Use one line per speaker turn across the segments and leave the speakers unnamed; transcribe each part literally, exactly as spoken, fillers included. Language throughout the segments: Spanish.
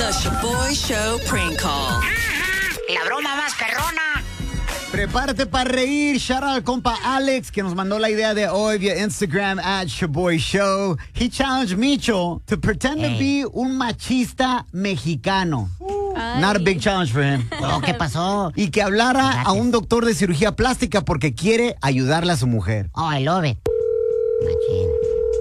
The Shaboy Show prank call.
La broma más perrona.
Prepárate para reír. Shout out al compa Alex que nos mandó la idea de hoy via Instagram at Shaboy Show. He challenged Micho to pretend hey. to be un machista mexicano. Ay. Not a big challenge for him.
Oh, ¿qué pasó?
Y que hablara Gracias. a un doctor de cirugía plástica porque quiere ayudarle a su mujer.
Oh, I love it. Machín.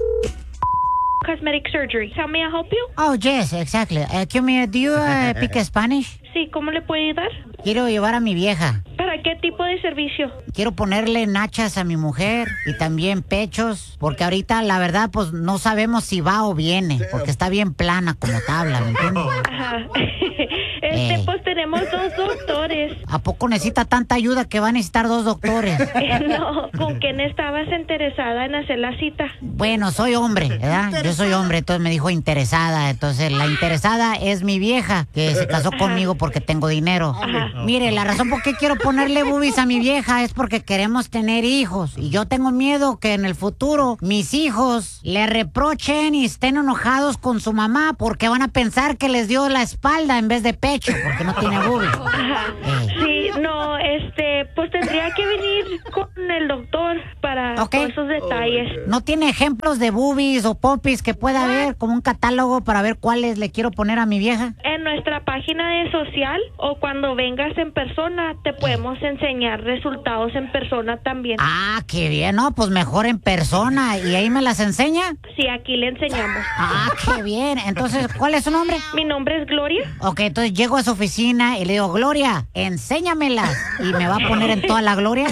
Cosmetic surgery. How may I help you?
Oh, yes, exactly. Uh, can me, do you uh, speak Spanish?
Sí, ¿cómo le puedo ayudar?
Quiero llevar a mi vieja.
¿Para qué tipo de servicio?
Quiero ponerle nachas a mi mujer y también pechos, porque ahorita la verdad pues no sabemos si va o viene, porque está bien plana como tabla, ¿me entiendes?
Ajá. Este, eh. pues tenemos dos doctores.
¿A poco necesita tanta ayuda que va a necesitar dos doctores?
No, ¿con quién estabas interesada en hacer la cita?
Bueno, soy hombre, ¿verdad? Yo soy hombre, entonces me dijo interesada, entonces la interesada es mi vieja, que se casó conmigo porque tengo dinero.
Ajá.
Mire, la razón por qué quiero ponerle boobies a mi vieja es porque queremos tener hijos, y yo tengo miedo que en el futuro mis hijos le reprochen y estén enojados con su mamá porque van a pensar que les dio la espalda en vez de pecho, porque no tiene boobies.
Eh. Sí, no, este, pues tendría que venir con el doctor para okay. todos esos detalles.
¿No tiene ejemplos de boobies o popis que pueda haber, como un catálogo para ver cuáles le quiero poner a mi vieja?
En nuestra página de social o cuando vengas en persona te podemos eh. enseñar resultados en persona también.
Ah, qué bien, no, pues mejor en persona. ¿Y ahí me las enseña?
Sí, aquí le enseñamos.
Ah, qué bien. Entonces, ¿cuál es su nombre?
Mi nombre es Gloria.
Ok, entonces llego a su oficina y le digo, Gloria, enséñamelas. ¿Y me va a poner en toda la gloria?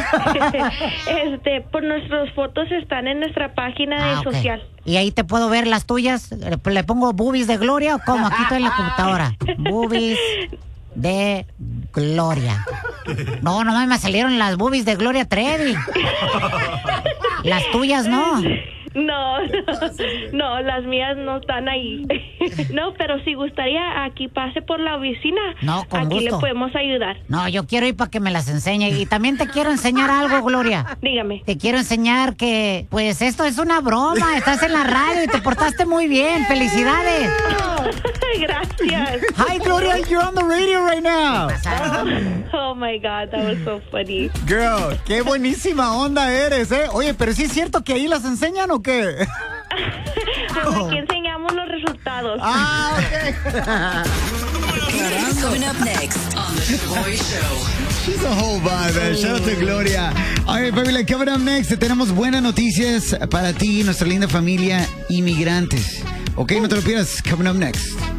Este, pues nuestras fotos están en nuestra página de
ah, okay. social. ¿Y ahí te puedo ver las tuyas? ¿Le pongo boobies de Gloria o cómo? Aquí estoy en la computadora. Boobies de Gloria. No, no me salieron las boobies de Gloria Trevi. Las tuyas no.
No, no, no, las mías no están ahí. No, pero si gustaría, aquí pase por la oficina.
No, con
aquí
gusto.
le podemos ayudar.
No, yo quiero ir para que me las enseñe. Y también te quiero enseñar algo, Gloria.
Dígame.
Te quiero enseñar que, pues, esto es una broma. Estás en la radio y te portaste muy bien. ¡Felicidades!
Oh, gracias.
Hi, Gloria, you're on the radio right now.
Oh, oh, my God, that was so funny.
Girl, qué buenísima onda eres, ¿eh? Oye, pero ¿sí es cierto que ahí las enseñan o qué?
Pues aquí enseñamos los resultados.
Ah, ok.
Coming up next on The Shaboy Show.
She's a whole vibe, man. Shout out to Gloria. All right, baby, like, coming up next, tenemos buenas noticias para ti y nuestra linda familia inmigrantes. Ok, no te lo pierdas. Coming up next.